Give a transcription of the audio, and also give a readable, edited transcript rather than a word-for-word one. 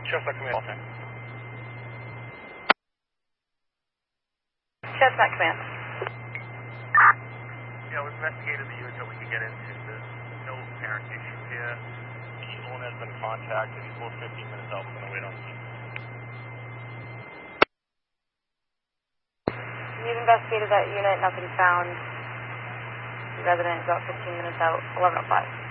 Chestnut Command. Okay. Chestnut Command. Yeah, we've investigated the unit that we can get into. There's no apparent issue here. The owner has been contacted. He's about 15 minutes out. We're going to wait on him. You've investigated that unit, nothing found. The resident is about 15 minutes out, 11:05.